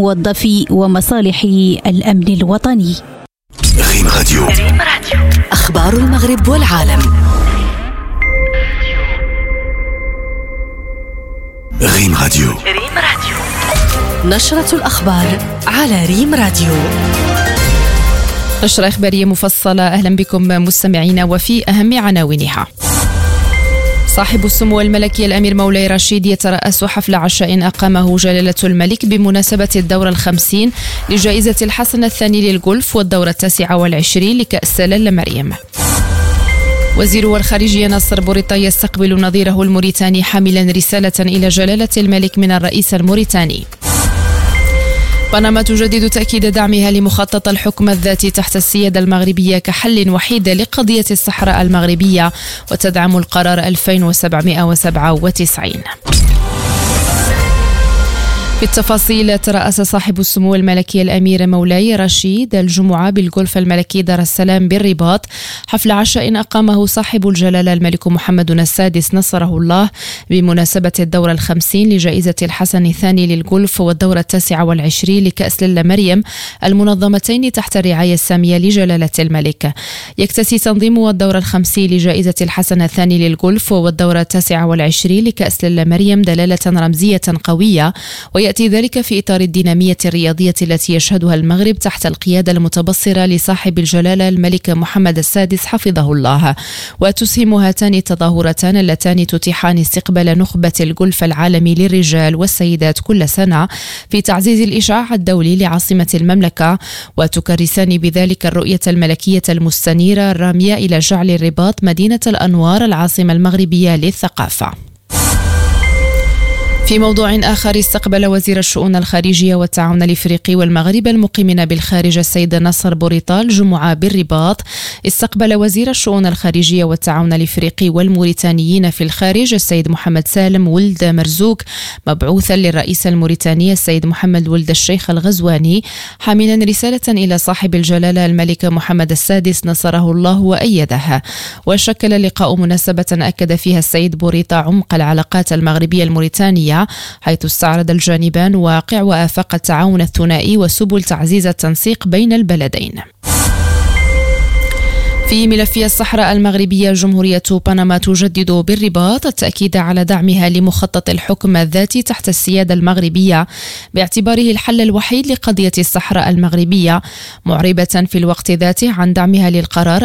موظفي ومصالح الأمن الوطني. ريم راديو. أخبار المغرب والعالم. ريم راديو. نشرة الأخبار على ريم راديو. نشرة إخبارية مفصلة. أهلا بكم مستمعينا، وفي أهم عناوينها: صاحب السمو الملكي الأمير مولاي رشيد يترأس حفل عشاء أقامه جلالة الملك بمناسبة الدورة 50 لجائزة الحسن الثاني للجولف والدورة 29 لكأس لالا مريم. وزير الخارجية ناصر بوريطة يستقبل نظيره الموريتاني حاملا رسالة إلى جلالة الملك من الرئيس الموريتاني. بنما تجدد تأكيد دعمها لمخطط الحكم الذاتي تحت السيادة المغربية كحل وحيد لقضية الصحراء المغربية، وتدعم القرار 2797. بالتفاصيل، ترأس صاحب السمو الملكي الأمير مولاي رشيد الجمعة بالجولف الملكي دار السلام بالرباط حفل عشاء أقامه صاحب الجلالة الملك محمد السادس نصره الله بمناسبة الدورة 50 لجائزة الحسن الثاني للجولف والدورة 29 لكأس لالا مريم، المنظمتين تحت الرعاية السامية لجلالة الملك. يكتسي تنظيم الدورة 50 لجائزة الحسن الثاني للجولف والدورة 29 لكأس لالا مريم دلالة رمزية قوية، ويأتي ذلك في إطار الدينامية الرياضية التي يشهدها المغرب تحت القيادة المتبصرة لصاحب الجلالة الملك محمد السادس حفظه الله. وتسهم هاتان التظاهرتان اللتان تتيحان استقبال نخبة الجولف العالمي للرجال والسيدات كل سنة في تعزيز الإشعاع الدولي لعاصمة المملكة، وتكرسان بذلك الرؤية الملكية المستنيرة الرامية إلى جعل الرباط مدينة الأنوار العاصمة المغربية للثقافة. في موضوع آخر، استقبل وزير الشؤون الخارجية والتعاون الإفريقي والمغرب المقيمين بالخارج السيد ناصر بوريطة الجمعة بالرباط. استقبل وزير الشؤون الخارجية والتعاون الإفريقي والموريتانيين في الخارج السيد محمد سالم ولد مرزوق مبعوثا للرئيس الموريتاني السيد محمد ولد الشيخ الغزواني، حاملا رسالة إلى صاحب الجلالة الملك محمد السادس نصره الله وأيده. وشكل اللقاء مناسبة أكد فيها السيد بوريطة عمق العلاقات المغربية الموريتانية، حيث استعرض الجانبان واقع وآفاق التعاون الثنائي وسبل تعزيز التنسيق بين البلدين. في ملف الصحراء المغربية، جمهورية بنما تجدد بالرباط التأكيد على دعمها لمخطط الحكم الذاتي تحت السيادة المغربية باعتباره الحل الوحيد لقضية الصحراء المغربية، معربة في الوقت ذاته عن دعمها للقرار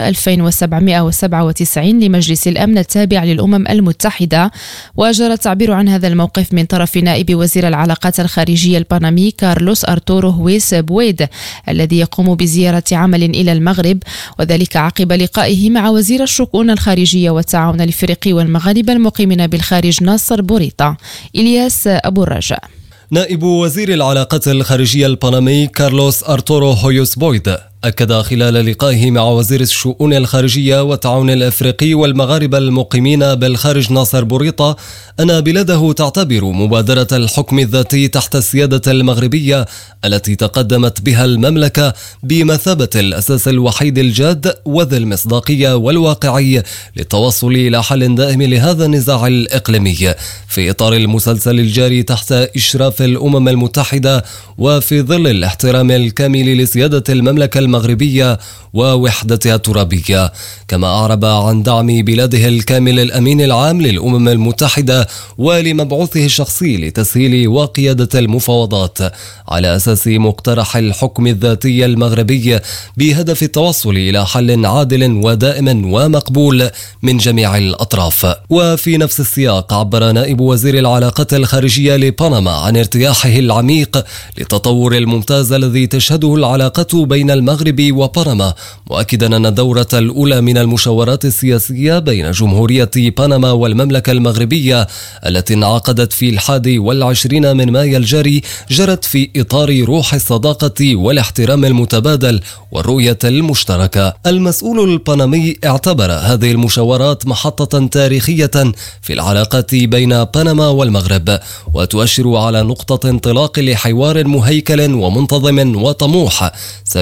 2797 لمجلس الأمن التابع للأمم المتحدة. وجرى التعبير عن هذا الموقف من طرف نائب وزير العلاقات الخارجية البنمي كارلوس أرتورو هويس بويد الذي يقوم بزيارة عمل إلى المغرب، وذلك عقب لقائه مع وزير الشؤون الخارجية والتعاون الإفريقي والمغاربة المقيمين بالخارج ناصر بوريطة. إلياس أبو الرجاء. نائب وزير العلاقات الخارجية البنمي كارلوس أرتورو هويس بويد أكد خلال لقائه مع وزير الشؤون الخارجية والتعاون الأفريقي والمغاربة المقيمين بالخارج ناصر بوريطة أن بلاده تعتبر مبادرة الحكم الذاتي تحت السيادة المغربية التي تقدمت بها المملكة بمثابة الأساس الوحيد الجاد وذي المصداقية والواقعي للتوصل إلى حل دائم لهذا النزاع الإقليمي في إطار المسلسل الجاري تحت إشراف الأمم المتحدة وفي ظل الاحترام الكامل لسيادة المملكة المغربية ووحدتها الترابية. كما أعرب عن دعم بلاده الكامل الأمين العام للأمم المتحدة ولمبعوثه الشخصي لتسهيل وقيادة المفاوضات على أساس مقترح الحكم الذاتي المغربي بهدف التوصل إلى حل عادل ودائم ومقبول من جميع الأطراف. وفي نفس السياق عبر نائب وزير العلاقات الخارجية لبنما عن ارتياحه العميق للتطور الممتاز الذي تشهده العلاقة بين المغرب وبنما، مؤكدا أن الدورة الأولى من المشاورات السياسية بين جمهورية بنما والمملكة المغربية التي انعقدت في 21 من مايو الجاري جرت في إطار روح الصداقة والاحترام المتبادل والرؤية المشتركة. المسؤول البنمي اعتبر هذه المشاورات محطة تاريخية في العلاقات بين بنما والمغرب، وتؤشر على نقطة انطلاق لحوار مهيكل ومنتظم وطموح سيعزز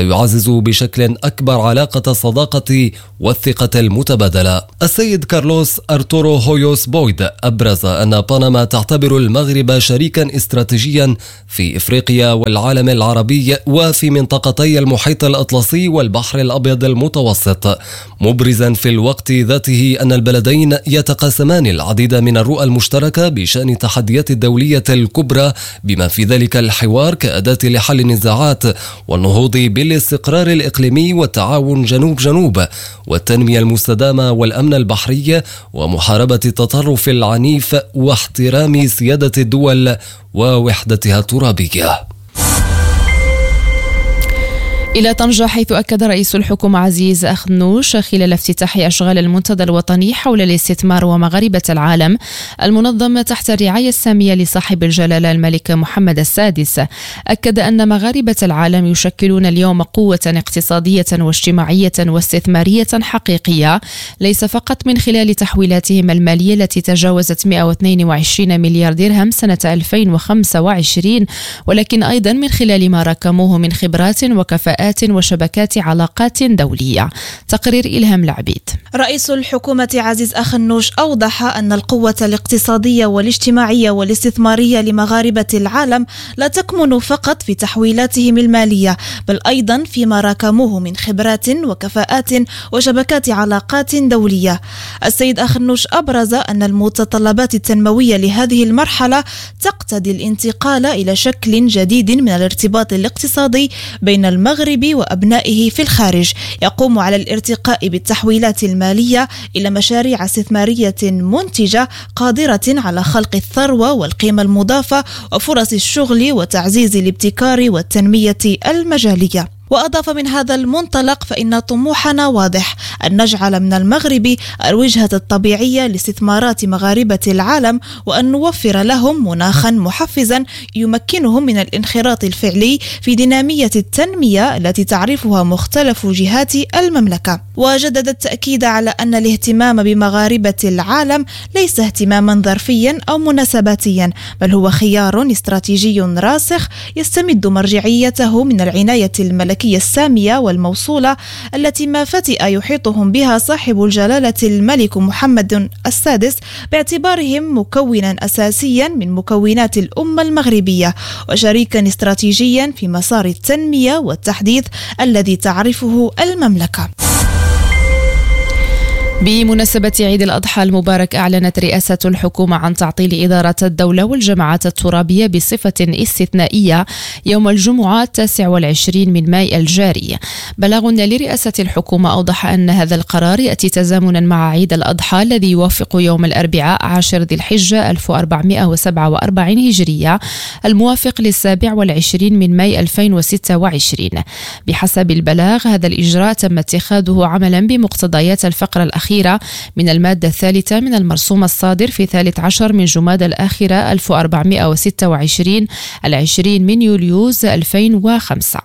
تعزز بشكل أكبر علاقة الصداقة والثقة المتبادلة. السيد كارلوس أرتورو هويوس بويد أبرز أن بنما تعتبر المغرب شريكا استراتيجيا في إفريقيا والعالم العربي وفي منطقتي المحيط الأطلسي والبحر الأبيض المتوسط، مبرزا في الوقت ذاته أن البلدين يتقاسمان العديد من الرؤى المشتركة بشأن التحديات الدولية الكبرى، بما في ذلك الحوار كأداة لحل النزاعات والنهوض بالاستقرار الإقليمي والتعاون جنوب والتنمية المستدامة والأمن البحري ومحاربة التطرف العنيف واحترام سيادة الدول ووحدتها الترابية. إلى طنجة، حيث أكد رئيس الحكومة عزيز أخنوش خلال افتتاح أشغال المنتدى الوطني حول الاستثمار ومغاربة العالم المنظم تحت الرعاية السامية لصاحب الجلالة الملك محمد السادس، أكد أن مغاربة العالم يشكلون اليوم قوة اقتصادية واجتماعية واستثمارية حقيقية، ليس فقط من خلال تحويلاتهم المالية التي تجاوزت 122 مليار درهم سنة 2025، ولكن أيضا من خلال ما راكموه من خبرات وكفاءات وشبكات علاقات دولية. تقرير إلهام العبيد. رئيس الحكومة عزيز أخنوش أوضح أن القوة الاقتصادية والاجتماعية والاستثمارية لمغاربة العالم لا تكمن فقط في تحويلاتهم المالية، بل أيضا فيما راكموه من خبرات وكفاءات وشبكات علاقات دولية. السيد أخنوش أبرز أن المتطلبات التنموية لهذه المرحلة تقتضي الانتقال إلى شكل جديد من الارتباط الاقتصادي بين المغرب وأبنائه في الخارج، يقوم على الارتقاء بالتحويلات المالية إلى مشاريع استثمارية منتجة قادرة على خلق الثروة والقيمة المضافة وفرص الشغل وتعزيز الابتكار والتنمية المجالية. وأضاف من هذا المنطلق فإن طموحنا واضح، أن نجعل من المغرب الوجهة الطبيعية لاستثمارات مغاربة العالم، وأن نوفر لهم مناخا محفزا يمكنهم من الانخراط الفعلي في دينامية التنمية التي تعرفها مختلف جهات المملكة. وجدد التأكيد على أن الاهتمام بمغاربة العالم ليس اهتماما ظرفيا أو مناسباتيا، بل هو خيار استراتيجي راسخ يستمد مرجعيته من العناية الملكية السامية والموصولة التي ما فتئ يحيطهم بها صاحب الجلالة الملك محمد السادس، باعتبارهم مكونا أساسيا من مكونات الأمة المغربية وشريكا استراتيجيا في مسار التنمية والتحديث الذي تعرفه المملكة. بمناسبة عيد الأضحى المبارك، أعلنت رئاسة الحكومة عن تعطيل إدارة الدولة والجماعات الترابية بصفة استثنائية يوم الجمعة 29 من ماي الجاري. بلاغ لرئاسة الحكومة أوضح أن هذا القرار يأتي تزامنا مع عيد الأضحى الذي يوافق يوم الأربعاء 10 ذي الحجة 1447 هجرية الموافق ل27 من ماي 2026. بحسب البلاغ، هذا الإجراء تم اتخاذه عملا بمقتضيات الفقرة الأخيرة من المادة الثالثة من المرسوم الصادر في 13 من جمادى الآخرة 1426 20 من يوليوز 2005.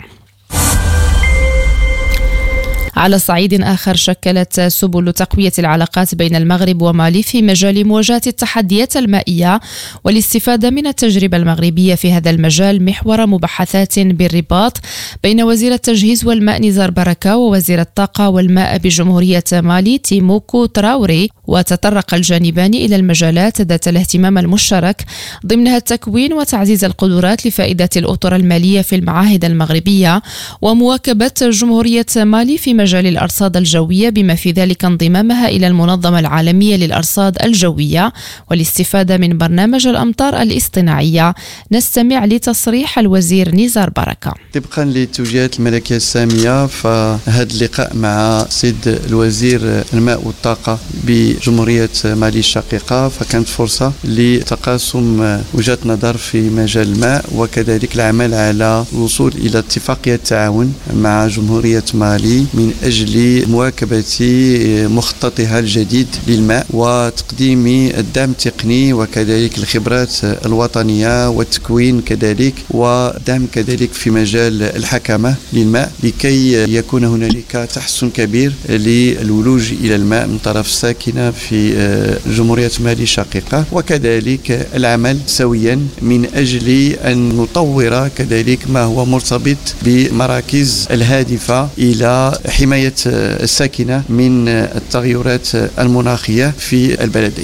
على صعيد آخر، شكلت سبل تقوية العلاقات بين المغرب ومالي في مجال مواجهة التحديات المائية والاستفادة من التجربة المغربية في هذا المجال محور مباحثات بالرباط بين وزير التجهيز والماء نزار بركة ووزير الطاقة والماء بجمهورية مالي تيموكو تراوري. وتطرق الجانبان إلى المجالات ذات الاهتمام المشترك، ضمنها التكوين وتعزيز القدرات لفائدة الأطر المالية في المعاهد المغربية، ومواكبة جمهورية مالي في مجال الأرصاد الجوية بما في ذلك انضمامها إلى المنظمة العالمية للأرصاد الجوية والاستفادة من برنامج الأمطار الاصطناعية. نستمع لتصريح الوزير نزار بركة. طبقا للتوجيهات الملكية السامية، فهذا اللقاء مع سيد الوزير الماء والطاقة بجمهورية مالي الشقيقة فكانت فرصة لتقاسم وجهات نظر في مجال الماء، وكذلك العمل على الوصول إلى اتفاقية تعاون مع جمهورية مالي من أجل مواكبة مخططها الجديد للماء وتقديم الدعم التقني وكذلك الخبرات الوطنية والتكوين كذلك، ودعم كذلك في مجال الحكمة للماء لكي يكون هنالك تحسن كبير للولوج إلى الماء من طرف الساكنة هنا في جمهورية مالي الشقيقة، وكذلك العمل سويا من أجل أن نطور كذلك ما هو مرتبط بمراكز الهادفة إلى حماية الساكنة من التغيرات المناخية في البلدين.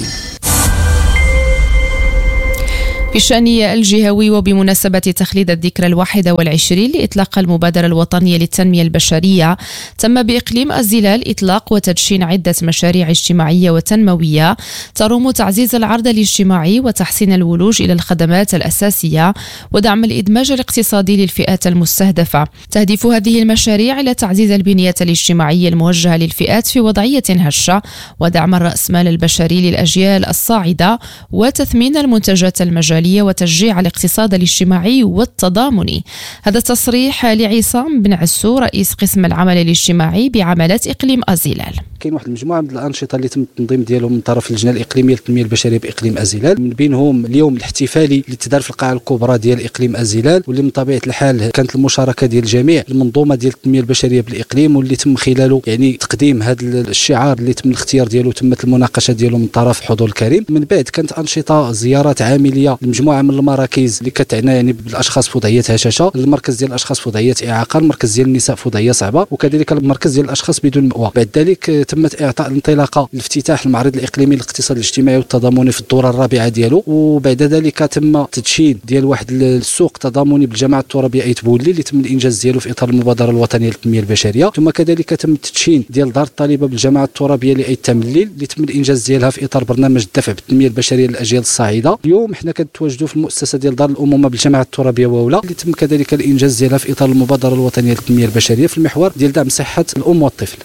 في الشأن الجهوي وبمناسبة تخليد الذكرى 21 لإطلاق المبادرة الوطنية للتنمية البشرية، تم بإقليم الزلال إطلاق وتدشين عدة مشاريع اجتماعية وتنموية تروم تعزيز العرض الاجتماعي وتحسين الولوج إلى الخدمات الأساسية ودعم الإدماج الاقتصادي للفئات المستهدفة. تهدف هذه المشاريع إلى تعزيز البنية الاجتماعية الموجهة للفئات في وضعية هشة ودعم الرأسمال البشري للأجيال الصاعدة وتثمين المنتجات المجالية وتشجيع الاقتصاد الاجتماعي والتضامني. هذا التصريح لعصام بن عسو رئيس قسم العمل الاجتماعي بعملات إقليم الزلال. كاين واحد المجموعه من الانشطه اللي تم التنظيم ديالهم من طرف اللجنه الاقليميه للتنميه البشريه باقليم الزلال، من بينهم اليوم الاحتفالي اللي تدار في القاعه الكبرى ديال اقليم الزلال، واللي من طبيعه الحال كانت المشاركه ديال جميع المنظومه ديال التنميه البشريه بالاقليم، واللي تم خلاله يعني تقديم هذا الشعار اللي تم الاختيار ديالو، تمت المناقشه ديالو من طرف حضور الكريم. من بعد كانت انشطه زيارات عامليه لمجموعه من المراكز اللي كتعنى يعني بالاشخاص في وضعيه هشاشه، المركز ديال الاشخاص في وضعيه اعاقه، المركز ديال النساء في وضعيه صعبه، وكذلك المركز ديال الاشخاص بدون مأوى. بعد ذلك تمت اعطاء الانطلاقه لافتتاح المعرض الاقليمي للاقتصاد الاجتماعي والتضامني في الدوره الرابعه ديالو، وبعد ذلك تم تدشين ديال واحد السوق تضامني بالجماعه الترابيه ايت بولي اللي تم الانجاز ديالو في اطار المبادره الوطنيه للتنميه البشريه. ثم كذلك تم التدشين ديال دار الطالبه بالجماعه الترابيه لايت تمليل اللي تم الانجاز ديالها في اطار برنامج الدفع بالتنميه البشريه للاجيال الصاعده. اليوم حنا كنتواجدوا في المؤسسه ديال دار الامومه بالجماعه الترابيه وولا اللي تم كذلك الانجاز ديالها في اطار المبادره الوطنيه للتنميه البشريه في المحور ديال دعم صحه الام والطفل.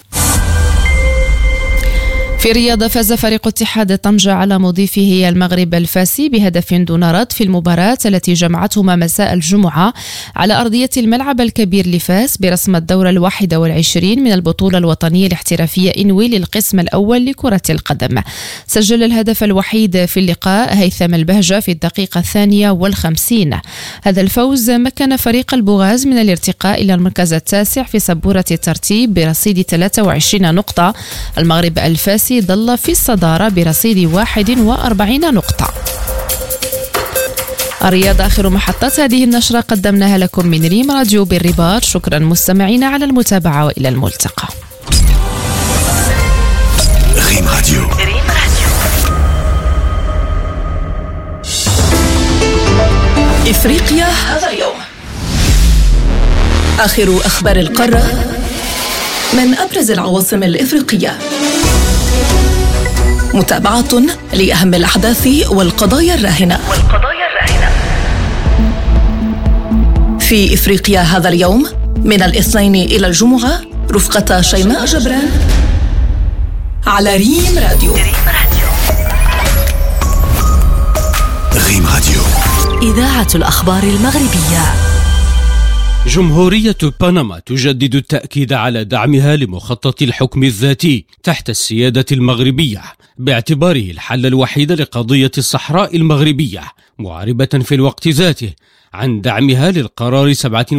في الرياضة فاز فريق اتحاد طنجة على مضيفه المغرب الفاسي بهدف دون رد في المباراة التي جمعتهما مساء الجمعة على أرضية الملعب الكبير لفاس برسم الدورة 21 من البطولة الوطنية الاحترافية إنوي للقسم الأول لكرة القدم. سجل الهدف الوحيد في اللقاء هيثم البهجة في الدقيقة 52. هذا الفوز مكن فريق البوغاز من الارتقاء إلى المركز التاسع في سبورة الترتيب برصيد 23 نقطة. المغرب الفاسي ظل في الصدارة برصيد 41 نقطة. الرياضة آخر محطات هذه النشرة قدمناها لكم من ريم راديو بالرباط. شكرا مستمعينا على المتابعة وإلى الملتقى. ريم راديو. إفريقيا هذا اليوم. آخر أخبار القارة من أبرز العواصم الإفريقية. متابعة لأهم الأحداث والقضايا الراهنة. في إفريقيا هذا اليوم من الاثنين إلى الجمعة رفقة شيماء جبران على ريم راديو. ريم راديو. إذاعة الأخبار المغربية. جمهورية بنما تجدد التأكيد على دعمها لمخطط الحكم الذاتي تحت السيادة المغربية باعتباره الحل الوحيد لقضية الصحراء المغربية، معربة في الوقت ذاته عن دعمها للقرار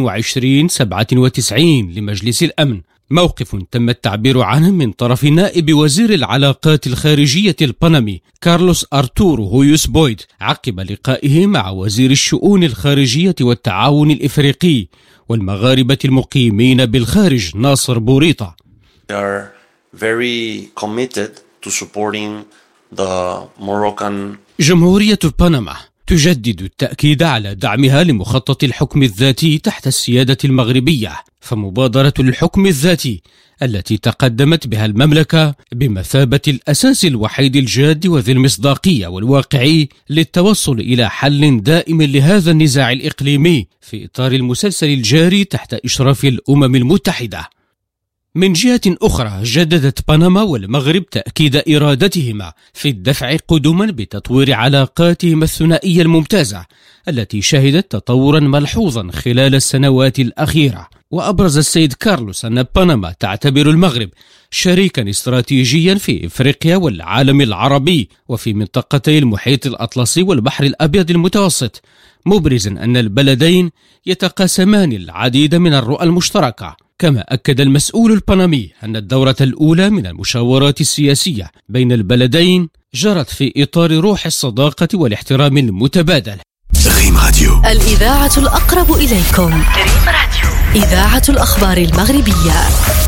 2797 لمجلس الأمن، موقف تم التعبير عنه من طرف نائب وزير العلاقات الخارجية البنمي كارلوس أرتورو هويوس بويد عقب لقائه مع وزير الشؤون الخارجية والتعاون الإفريقي والمغاربة المقيمين بالخارج ناصر بوريطة. We are very committed to supporting the Moroccan. جمهورية بنما تجدد التأكيد على دعمها لمخطط الحكم الذاتي تحت السيادة المغربية، فمبادرة الحكم الذاتي التي تقدمت بها المملكة بمثابة الأساس الوحيد الجاد وذي المصداقية والواقعي للتوصل إلى حل دائم لهذا النزاع الإقليمي في إطار المسلسل الجاري تحت إشراف الأمم المتحدة. من جهة أخرى جددت بنما والمغرب تأكيد إرادتهما في الدفع قدما بتطوير علاقاتهما الثنائية الممتازة التي شهدت تطورا ملحوظا خلال السنوات الأخيرة. وأبرز السيد كارلوس أن بنما تعتبر المغرب شريكا استراتيجيا في إفريقيا والعالم العربي وفي منطقتي المحيط الأطلسي والبحر الأبيض المتوسط، مبرزا أن البلدين يتقاسمان العديد من الرؤى المشتركة كما أكد المسؤول البنمي أن الدورة الأولى من المشاورات السياسية بين البلدين جرت في إطار روح الصداقة والاحترام المتبادل. ريم راديو، الإذاعة الأقرب إليكم. ريم راديو، إذاعة الأخبار المغربية.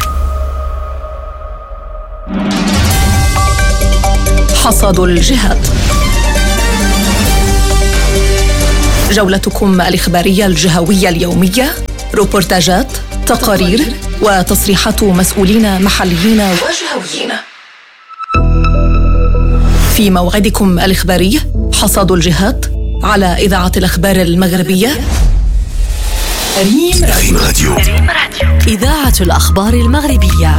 حصاد الجهات، جولتكم الإخبارية الجهوية اليومية، روبورتاجات، تقارير وتصريحات مسؤولين محليين وجهويين. في موعدكم الإخباري حصاد الجهات على إذاعة الأخبار المغربية ريم راديو، إذاعة الأخبار المغربية.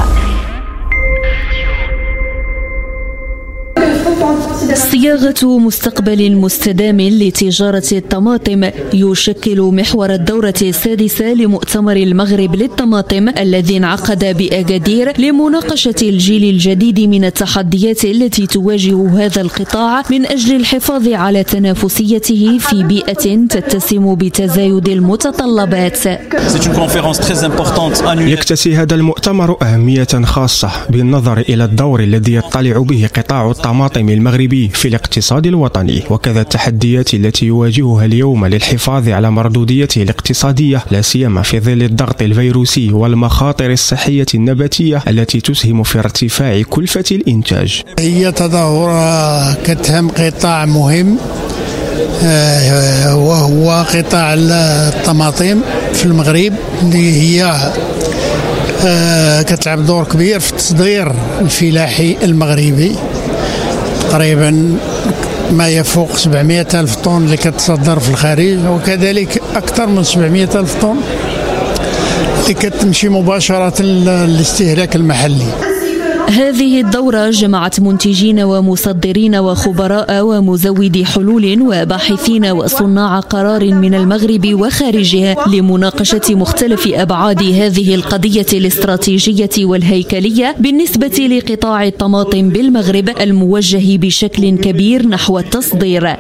صياغة مستقبل مستدام لتجارة الطماطم يشكل محور الدورة السادسة لمؤتمر المغرب للطماطم الذي انعقد بأكادير لمناقشة الجيل الجديد من التحديات التي تواجه هذا القطاع من أجل الحفاظ على تنافسيته في بيئة تتسم بتزايد المتطلبات. يكتسي هذا المؤتمر أهمية خاصة بالنظر إلى الدور الذي يطلع به قطاع الطماطم المغربي في الاقتصاد الوطني، وكذا التحديات التي يواجهها اليوم للحفاظ على مردوديته الاقتصادية، لا سيما في ظل الضغط الفيروسي والمخاطر الصحية النباتية التي تسهم في ارتفاع كلفة الإنتاج. هي تظاهرة كتهم قطاع مهم وهو قطاع الطماطم في المغرب، اللي هي كتلعب دور كبير في التصدير الفلاحي المغربي. تقريبا ما يفوق 700 ألف طن اللي كتصدر في الخارج، وكذلك أكثر من 700 ألف طن اللي كتمشي مباشرة للاستهلاك المحلي. هذه الدورة جمعت منتجين ومصدرين وخبراء ومزودي حلول وباحثين وصناع قرار من المغرب وخارجه لمناقشة مختلف أبعاد هذه القضية الاستراتيجية والهيكلية بالنسبة لقطاع الطماطم بالمغرب الموجه بشكل كبير نحو التصدير.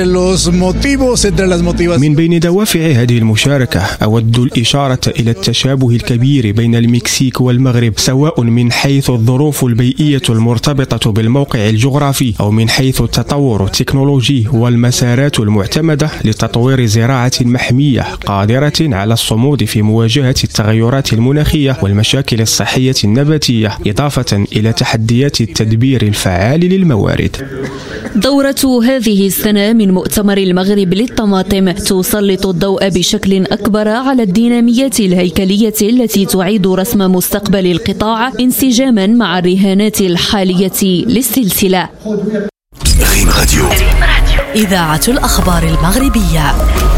من بين دوافع هذه المشاركة أود الإشارة إلى التشابه الكبير بين المكسيك والمغرب، سواء من حيث الظروف البيئية المرتبطة بالموقع الجغرافي أو من حيث التطور التكنولوجي والمسارات المعتمدة لتطوير زراعة محمية قادرة على الصمود في مواجهة التغيرات المناخية والمشاكل الصحية النباتية، إضافة إلى تحديات التدبير الفعال للموارد. دورة هذه السنة من مؤتمر المغرب للطماطم تسلط الضوء بشكل أكبر على الديناميات الهيكلية التي تعيد رسم مستقبل القطاع انسجاما مع الرهانات الحالية للسلسلة. ريم راديو، إذاعة الأخبار المغربية.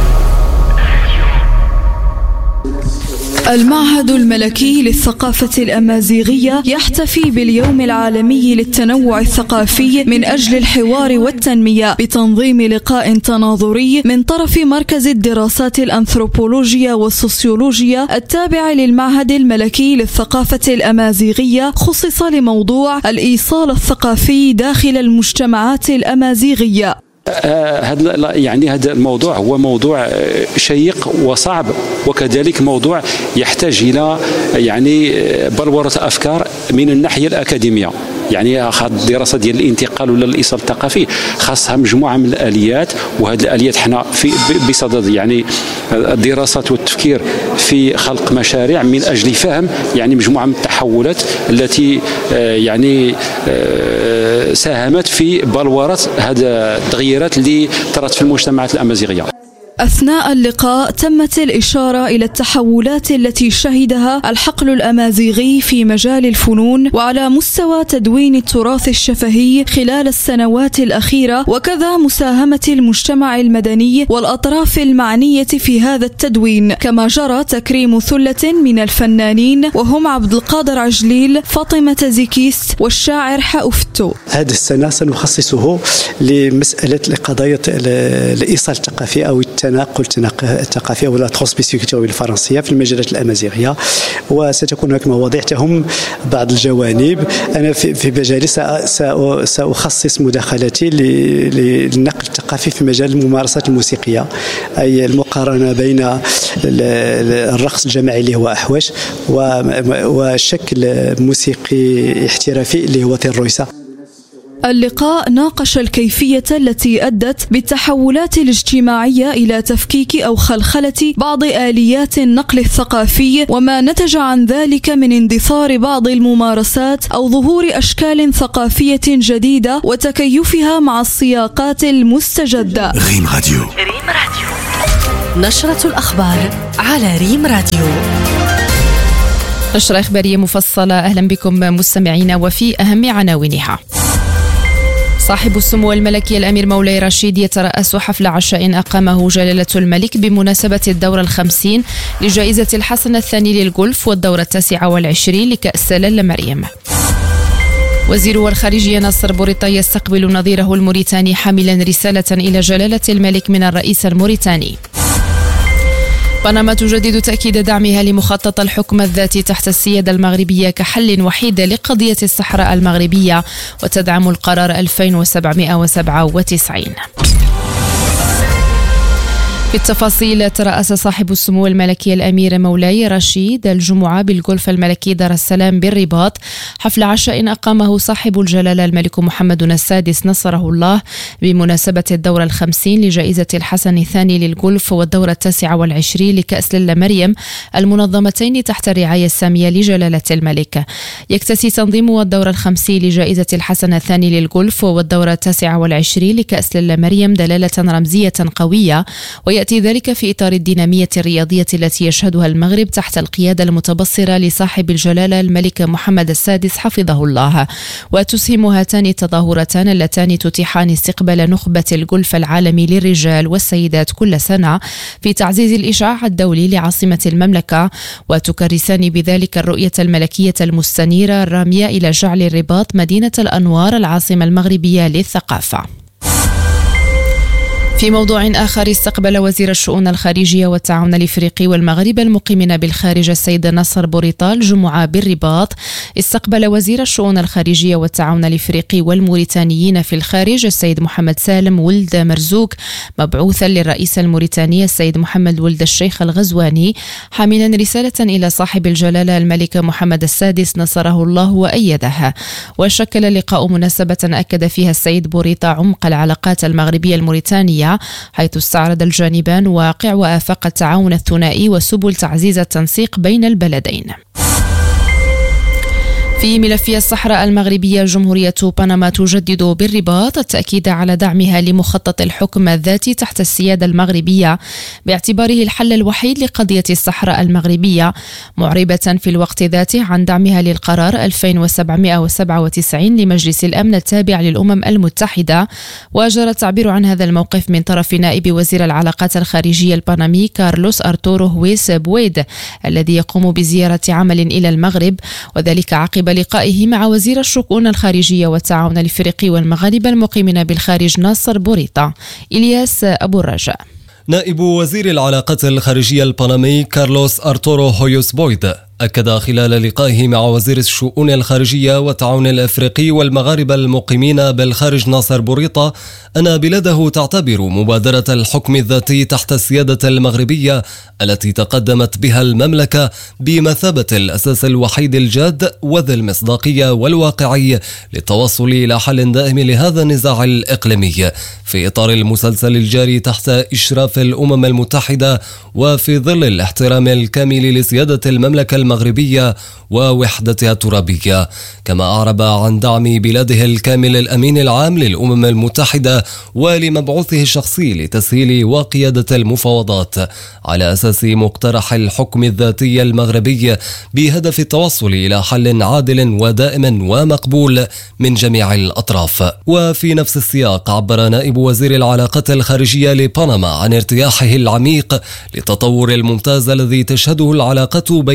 المعهد الملكي للثقافة الأمازيغية يحتفي باليوم العالمي للتنوع الثقافي من أجل الحوار والتنمية بتنظيم لقاء تناظري من طرف مركز الدراسات الأنثروبولوجية والسوسيولوجية التابع للمعهد الملكي للثقافة الأمازيغية، خصص لموضوع الإيصال الثقافي داخل المجتمعات الأمازيغية. هذا الموضوع هو موضوع شيق وصعب، وكذلك موضوع يحتاج إلى بلورة أفكار من الناحية الأكاديمية. الدراسة ديال الانتقال ولا الإيصال الثقافي خاصها مجموعة من الآليات، وهذه الآليات حنا بصدد الدراسات والتفكير في خلق مشاريع من أجل فهم مجموعة من التحولات التي ساهمت في بلورة هذا التغييرات اللي طرت في المجتمعات الأمازيغية. أثناء اللقاء تمت الإشارة إلى التحولات التي شهدها الحقل الأمازيغي في مجال الفنون وعلى مستوى تدوين التراث الشفهي خلال السنوات الأخيرة، وكذا مساهمة المجتمع المدني والأطراف المعنية في هذا التدوين، كما جرى تكريم ثلة من الفنانين وهم عبد القادر عجليل، فاطمة زيكيست والشاعر حأفتو. هذه السنة سنخصصه لمسألة قضايا الإيصال الثقافي أو التنمية التناقل الثقافي أو لا ترانسميسيون بالفرنسية في المجالات الأمازيغية، وستكون هناك مواضيع تهم بعض الجوانب. أنا في مجالي سأخصص مداخلتي للنقل الثقافي في مجال الممارسات الموسيقية، أي المقارنة بين الرقص الجماعي اللي هو أحواش وشكل موسيقي احترافي اللي هو تيرويسا. اللقاء ناقش الكيفية التي أدت بالتحولات الاجتماعية إلى تفكيك أو خلخلة بعض آليات النقل الثقافي، وما نتج عن ذلك من اندثار بعض الممارسات أو ظهور أشكال ثقافية جديدة وتكيفها مع السياقات المستجدة. ريم راديو. نشرة الأخبار على ريم راديو. نشرة إخبارية مفصلة، أهلا بكم مستمعينا، وفي أهم عناوينها: صاحب السمو الملكي الأمير مولاي رشيد يترأس حفل عشاء أقامه جلالة الملك بمناسبة الدورة 50 لجائزة الحسن الثاني للجولف والدورة 29 لكأس لالا مريم. وزير الخارجية ناصر بوريطة يستقبل نظيره الموريتاني حاملا رسالة إلى جلالة الملك من الرئيس الموريتاني. بنما تجدد تأكيد دعمها لمخطط الحكم الذاتي تحت السيادة المغربية كحل وحيد لقضية الصحراء المغربية، وتدعم القرار 2797. في التفاصيل، ترأس صاحب السمو الملكي الأمير مولاي رشيد الجمعة بالجولف الملكي دار السلام بالرباط حفل عشاء أقامه صاحب الجلالة الملك محمد السادس نصره الله بمناسبة الدورة 50 لجائزة الحسن الثاني للجولف والدورة 29 لكأس لالا مريم، المنظمتين تحت الرعاية السامية لجلالة الملك. يكتسي تنظيم الدورة 50 لجائزة الحسن الثاني للجولف والدورة 29 لكأس لالا مريم دلالة رمزية قوية، ويأتي ذلك في إطار الدينامية الرياضية التي يشهدها المغرب تحت القيادة المتبصرة لصاحب الجلالة الملك محمد السادس حفظه الله. وتسهم هاتان التظاهرتان اللتان تتيحان استقبال نخبة الجولف العالمي للرجال والسيدات كل سنة في تعزيز الإشعاع الدولي لعاصمة المملكة، وتكرسان بذلك الرؤية الملكية المستنيرة الرامية إلى جعل الرباط مدينة الأنوار العاصمة المغربية للثقافة. في موضوع آخر، استقبل وزير الشؤون الخارجية والتعاون الإفريقي والمغرب المقيمين بالخارج السيد ناصر بوريطة الجمعة بالرباط. استقبل وزير الشؤون الخارجية والتعاون الإفريقي والموريتانيين في الخارج السيد محمد سالم ولد مرزوق مبعوثا للرئيس الموريتاني السيد محمد ولد الشيخ الغزواني، حاملا رسالة إلى صاحب الجلالة الملك محمد السادس نصره الله وأيده. وشكل اللقاء مناسبة أكد فيها السيد بوريطة عمق العلاقات المغربية الموريتانية، حيث استعرض الجانبان واقع وآفاق التعاون الثنائي وسبل تعزيز التنسيق بين البلدين. في ملف الصحراء المغربية، جمهورية بنما تجدد بالرباط التأكيد على دعمها لمخطط الحكم الذاتي تحت السيادة المغربية باعتباره الحل الوحيد لقضية الصحراء المغربية، معربة في الوقت ذاته عن دعمها للقرار 2797 لمجلس الأمن التابع للأمم المتحدة. وجرى التعبير عن هذا الموقف من طرف نائب وزير العلاقات الخارجية البنمي كارلوس أرتورو هويس بويد الذي يقوم بزيارة عمل إلى المغرب، وذلك عقب لقائه مع وزير الشؤون الخارجية والتعاون الإفريقي والمغاربة المقيمين بالخارج ناصر بوريطة. إلياس أبو الرجاء. نائب وزير العلاقات الخارجية البنمي كارلوس أرتورو هويوس بويد أكد خلال لقائه مع وزير الشؤون الخارجية والتعاون الأفريقي والمغاربة المقيمين بالخارج ناصر بوريطة أن بلاده تعتبر مبادرة الحكم الذاتي تحت السيادة المغربية التي تقدمت بها المملكة بمثابة الأساس الوحيد الجاد وذي المصداقية والواقعي للتوصل إلى حل دائم لهذا النزاع الإقليمي في إطار المسلسل الجاري تحت إشراف الأمم المتحدة وفي ظل الاحترام الكامل لسيادة المملكة المغربية ووحدتها الترابية. كما أعرب عن دعم بلاده الكامل الأمين العام للأمم المتحدة ولمبعوثه الشخصي لتسهيل وقيادة المفاوضات على أساس مقترح الحكم الذاتي المغربي بهدف التوصل إلى حل عادل ودائم ومقبول من جميع الأطراف. وفي نفس السياق عبر نائب وزير العلاقات الخارجية لبنما عن ارتياحه العميق للتطور الممتاز الذي تشهده العلاقة بين المغرب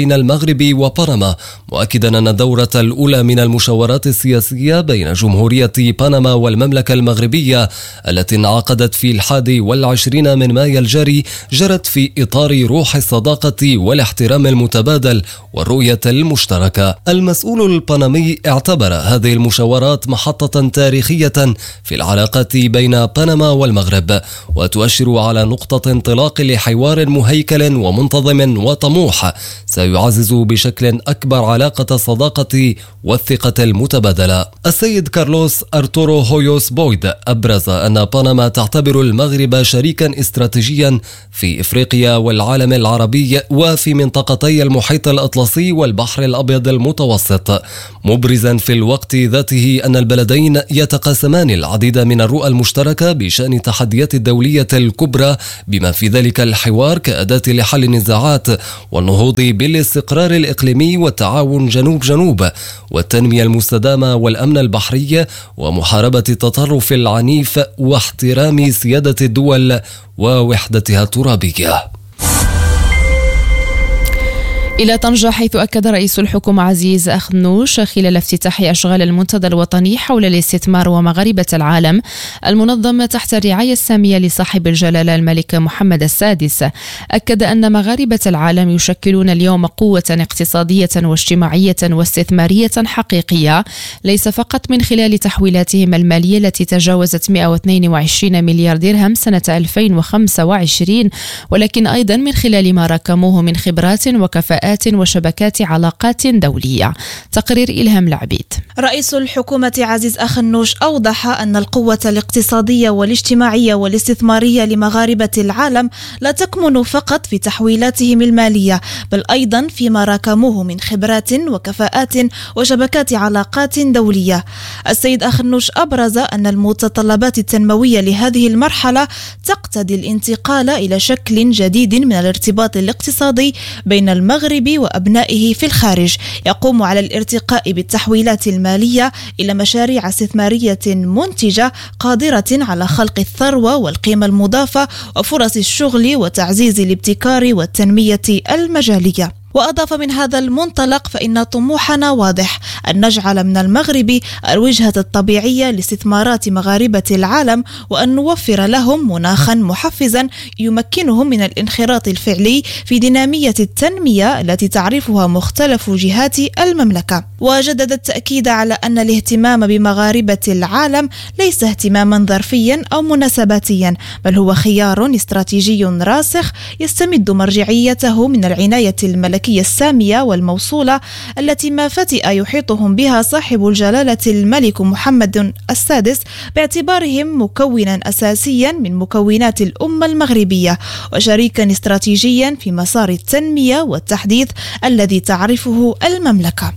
المغرب وبنما، مؤكدا أن الدورة الأولى من المشاورات السياسية بين جمهورية بنما والمملكة المغربية التي انعقدت في 21 من مايو الجاري جرت في إطار روح الصداقة والاحترام المتبادل والرؤية المشتركة. المسؤول البنمي اعتبر هذه المشاورات محطة تاريخية في العلاقات بين بنما والمغرب، وتؤشر على نقطة انطلاق لحوار مهيكل ومنتظم وطموح سيعزز بشكل أكبر علاقة الصداقة والثقة المتبادلة. السيد كارلوس أرتورو هويوس بويد أبرز أن بنما تعتبر المغرب شريكا استراتيجيا في إفريقيا والعالم العربي وفي منطقتي المحيط الأطلسي والبحر الأبيض المتوسط، مبرزا في الوقت ذاته أن البلدين يتقاسمان العديد من الرؤى المشتركة بشأن التحديات الدولية الكبرى، بما في ذلك الحوار كأداة لحل النزاعات والنهوض بالاستقرار الإقليمي والتعاون جنوب والتنمية المستدامة والأمن البحري ومحاربة التطرف العنيف واحترام سيادة الدول ووحدتها الترابية. إلى طنجة، حيث أكد رئيس الحكومة عزيز أخنوش خلال افتتاح أشغال المنتدى الوطني حول الاستثمار ومغاربة العالم المنظم تحت الرعاية السامية لصاحب الجلالة الملك محمد السادس، أكد أن مغاربة العالم يشكلون اليوم قوة اقتصادية واجتماعية واستثمارية حقيقية، ليس فقط من خلال تحويلاتهم المالية التي تجاوزت 122 مليار درهم سنة 2025، ولكن أيضا من خلال ما ركموه من خبرات وكفاءات وشبكات علاقات دولية. تقرير إلهام العبيد. رئيس الحكومة عزيز أخنوش أوضح أن القوة الاقتصادية والاجتماعية والاستثمارية لمغاربة العالم لا تكمن فقط في تحويلاتهم المالية، بل أيضا فيما راكموه من خبرات وكفاءات وشبكات علاقات دولية. السيد أخنوش أبرز أن المتطلبات التنموية لهذه المرحلة تقتضي الانتقال إلى شكل جديد من الارتباط الاقتصادي بين المغرب وأبنائه في الخارج، يقوم على الارتقاء بالتحويلات المالية إلى مشاريع استثمارية منتجة قادرة على خلق الثروة والقيمة المضافة وفرص الشغل وتعزيز الابتكار والتنمية المجالية. وأضاف من هذا المنطلق فإن طموحنا واضح أن نجعل من المغرب الوجهة الطبيعية لاستثمارات مغاربة العالم، وأن نوفر لهم مناخا محفزا يمكنهم من الانخراط الفعلي في دينامية التنمية التي تعرفها مختلف جهات المملكة. وجدد التأكيد على أن الاهتمام بمغاربة العالم ليس اهتماما ظرفيا أو مناسباتيا، بل هو خيار استراتيجي راسخ يستمد مرجعيته من العناية الملكية السامية والموصولة التي ما فتئ يحيطهم بها صاحب الجلالة الملك محمد السادس، باعتبارهم مكونا أساسيا من مكونات الأمة المغربية وشريكا استراتيجيا في مسار التنمية والتحديث الذي تعرفه المملكة.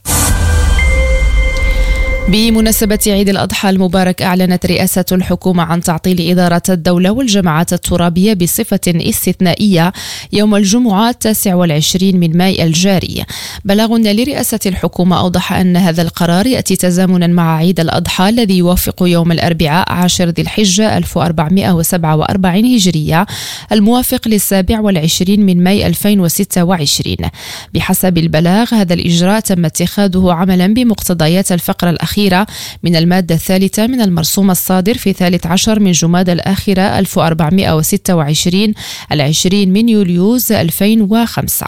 بمناسبة عيد الأضحى المبارك، أعلنت رئاسة الحكومة عن تعطيل إدارة الدولة والجماعات الترابية بصفة استثنائية يوم الجمعة 29 من مايو الجاري. بلاغ لرئاسة الحكومة أوضح أن هذا القرار يأتي تزامنا مع عيد الأضحى الذي يوافق يوم الأربعاء 10 ذي الحجة 1447 هجرية الموافق 27 من مايو 2026. بحسب البلاغ، هذا الإجراء تم اتخاذه عملا بمقتضيات الفقرة الأخيرة من المادة الثالثة من المرسوم الصادر في 13 من جمادى الآخرة 1426 20 من يوليوز 2005.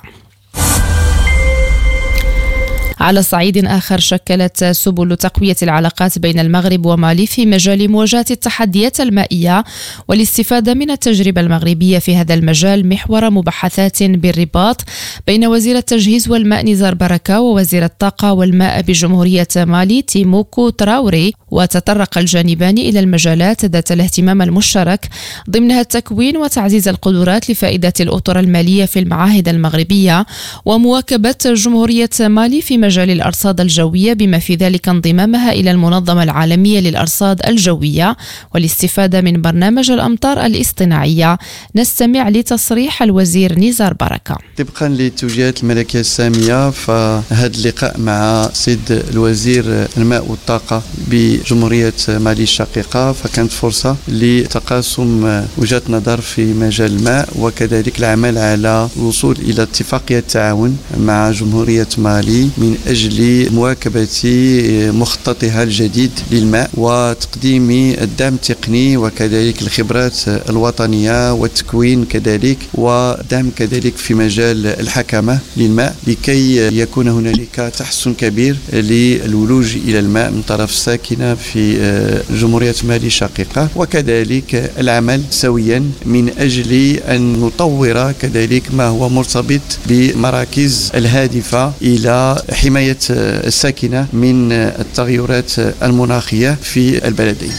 على صعيد آخر، شكلت سبل تقوية العلاقات بين المغرب ومالي في مجال مواجهة التحديات المائية والاستفادة من التجربة المغربية في هذا المجال محور مباحثات بالرباط بين وزير التجهيز والماء نزار بركة ووزير الطاقة والماء بجمهورية مالي تيموكو تراوري. وتطرق الجانبان إلى المجالات ذات الاهتمام المشترك، ضمنها التكوين وتعزيز القدرات لفائدة الأطر المالية في المعاهد المغربية، ومواكبة جمهورية مالي في مجال مجال الأرصاد الجوية بما في ذلك انضمامها إلى المنظمة العالمية للأرصاد الجوية والاستفادة من برنامج الأمطار الاصطناعية. نستمع لتصريح الوزير نزار بركة. طبقا للتوجيهات الملكية السامية فهذا اللقاء مع سيد الوزير الماء والطاقة بجمهورية مالي الشقيقة فكانت فرصة لتقاسم وجهات نظر في مجال الماء وكذلك العمل على الوصول إلى اتفاقية تعاون مع جمهورية مالي من أجل مواكبة مخططها الجديد للماء وتقديم الدعم التقني وكذلك الخبرات الوطنية والتكوين كذلك ودعم كذلك في مجال الحكمة للماء لكي يكون هنالك تحسن كبير للولوج إلى الماء من طرف الساكنة في جمهورية مالي الشقيقة وكذلك العمل سويا من أجل أن نطور كذلك ما هو مرتبط بمراكز الهادفة إلى حماية الساكنة من التغيرات المناخية في البلدين.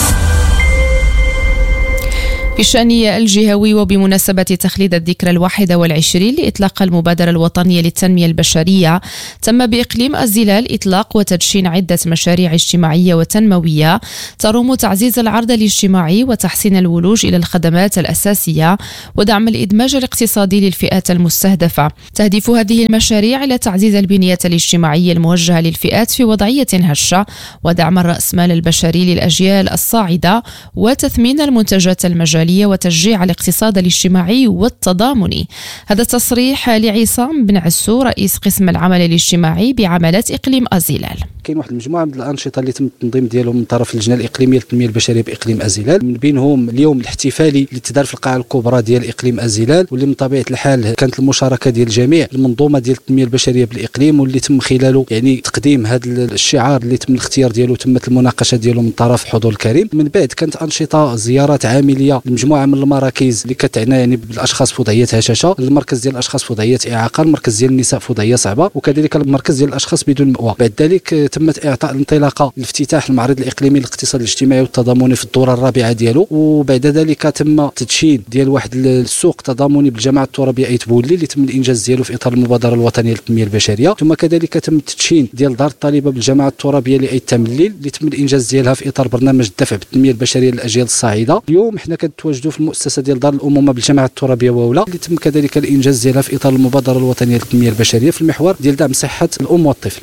في الشأن الجهوي وبمناسبة تخليد الذكرى 21 لإطلاق المبادرة الوطنية للتنمية البشرية تم بإقليم الزلال إطلاق وتدشين عدة مشاريع اجتماعية وتنموية تروم تعزيز العرض الاجتماعي وتحسين الولوج إلى الخدمات الأساسية ودعم الإدماج الاقتصادي للفئات المستهدفة. تهدف هذه المشاريع إلى تعزيز البنية الاجتماعية الموجهة للفئات في وضعية هشة ودعم الرأسمال البشري للأجيال الصاعدة وتثمين المنتجات المجالية وتشجيع الاقتصاد الاجتماعي والتضامني. هذا التصريح لعصام بن عسو رئيس قسم العمل الاجتماعي بعملات إقليم الزلال. كاين واحد المجموعه من الانشطه اللي تم التنظيم ديالهم من طرف اللجنه الاقليميه للتنميه البشريه باقليم الزلال، من بينهم اليوم الاحتفالي اللي تدار في القاعه الكبرى ديال اقليم الزلال واللي من طبيعه الحال كانت المشاركه ديال جميع المنظومه ديال التنميه البشريه بالاقليم واللي تم خلاله يعني تقديم هذا الشعار اللي تم الاختيار ديالو تمت المناقشه ديالو من طرف حضور الكريم. من بعد كانت انشطه زيارات عامليه لمجموعه من المراكز اللي كتعنى يعني بالاشخاص في وضعيه هشاشه، المركز ديال الاشخاص في وضعيه اعاقه، المركز ديال النساء في وضعيه صعبه وكذلك المركز ديال الاشخاص بدون مأوى. بعد ذلك تمت اعطاء الانطلاقه لافتتاح المعرض الاقليمي للاقتصاد الاجتماعي والتضامني في الدوره الرابعه ديالو، وبعد ذلك تم تدشين ديال واحد السوق تضامني بالجامعه الترابيه ايت بولي اللي تم الانجاز ديالو في اطار المبادره الوطنيه للتنميه البشريه، ثم كذلك تم التدشين ديال دار الطالبه بالجامعه الترابيه لايت تمليل اللي تم الانجاز ديالها في اطار برنامج الدفع بالتنميه البشريه للاجيال الصاعده. اليوم حنا كنتواجدوا في المؤسسه ديال دار الامومه بالجامعه الترابيه وولا اللي تم كذلك الانجاز ديالها في اطار المبادره الوطنيه للتنميه البشريه في المحور ديال دعم صحه الام والطفل.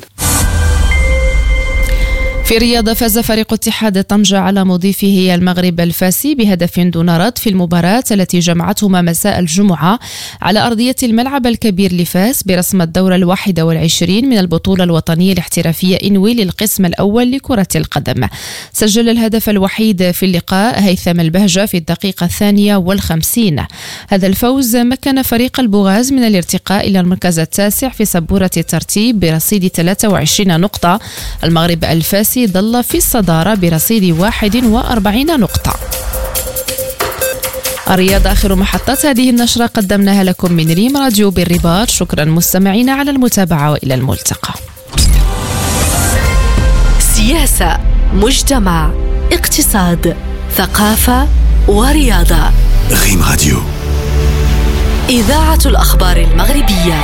في الرياضة فاز فريق اتحاد طنجة على مضيفه المغرب الفاسي بهدف دون رد في المباراة التي جمعتهما مساء الجمعة على أرضية الملعب الكبير لفاس برسم الدورة 21 من البطولة الوطنية الاحترافية إنوي للقسم الأول لكرة القدم. سجل الهدف الوحيد في اللقاء هيثم البهجة في الدقيقة 52. هذا الفوز مكن فريق البوغاز من الارتقاء إلى المركز التاسع في سبورة الترتيب برصيد 23 نقطة. المغرب الفاسي ظل في الصدارة برصيد 41 نقطة. الرياضة آخر محطات هذه النشرة قدمناها لكم من ريم راديو بالرباط. شكرا مستمعينا على المتابعة وإلى الملتقى. سياسة، مجتمع، اقتصاد، ثقافة ورياضة. ريم راديو، إذاعة الأخبار المغربية.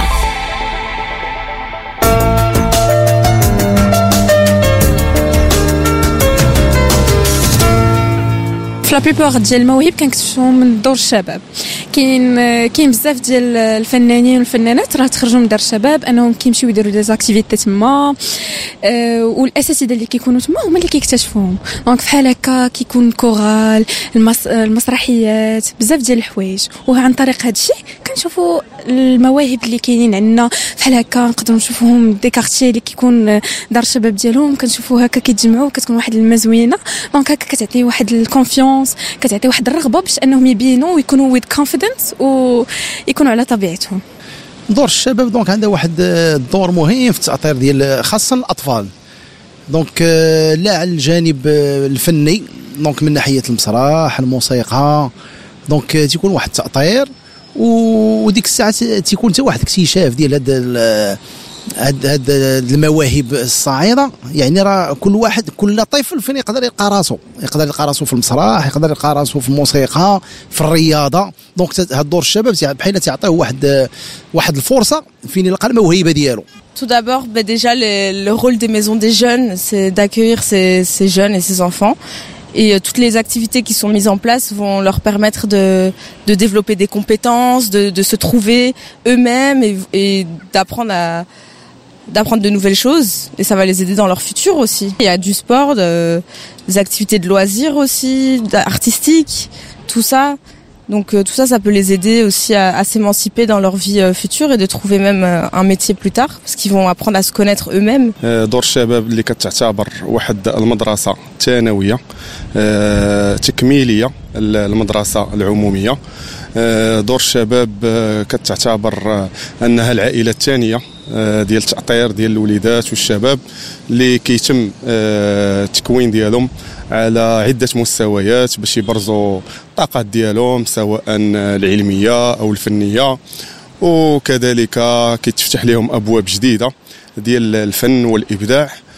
لا بيبار ديال المواهب كنكتشفوهم من دور الشباب. كاين بزاف ديال الفنانين والفنانات راه تخرجوا من دار الشباب انهم كيمشيو يديروا دي زاكتيفيتي تما، والاساتذه اللي كيكونوا تما هما اللي كيكتشفوهم. دونك فحال هكا كيكون كورال، المسرحيات، بزاف ديال الحوايج، وعن طريق هذا الشيء كنشوفوا المواهب اللي كاينين عندنا. فحال هكا نقدروا نشوفوهم دي كارتيي اللي كيكون دار الشباب ديالهم، كنشوفوا هكا كيتجمعوا، كتكون واحد المزوينه. دونك هكا كتعطي واحد الكونفيونس، كتعطي واحد الرغبه باش انهم يبينوا ويكونوا with confidence ويكونوا على طبيعتهم. دور الشباب دونك عنده واحد الدور مهم في التأطير ديال خاصة الأطفال. دونك لا على الجانب الفني، دونك من ناحية المسرح، الموسيقى، دونك تيكون واحد التأطير، وديك الساعة تيكون حتى واحد اكتشاف ديال هذا هاد المواهب الصاعده، يعني راه كل طفل فين يقدر يلقى راسو في المسرح، يقدر يلقى راسو في الموسيقى، في الرياضه. دونك هاد دور الشباب بحال تعطيه واحد الفرصه فين يلقى الموهبه ديالو. Tout d'abord, déjà le rôle des maisons des jeunes, c'est d'accueillir ces jeunes et ces enfants. Et toutes les activités qui sont mises en place vont leur permettre de développer des compétences, de se trouver eux-mêmes et d'apprendre de nouvelles choses. Et ça va les aider dans leur futur aussi. Il y a du sport, des activités de loisirs aussi, artistiques, tout ça. Donc tout ça, ça peut les aider aussi à s'émanciper dans leur vie future et de trouver même un métier plus tard, parce qu'ils vont apprendre à se connaître eux-mêmes. دور الشباب اللي كتعتبر واحد المدرسة ثانوية تكميلية المدرسة العمومية. دور الشباب كتعتبر أنها العائلة الثانية ديال التأطير ديال الوليدات والشباب اللي كيتم التكوين ديالهم على عدة مستويات باش يبرزوا الطاقات ديالهم سواء العلمية أو الفنية، وكذلك كيتفتح لهم أبواب جديدة ديال الفن والإبداع.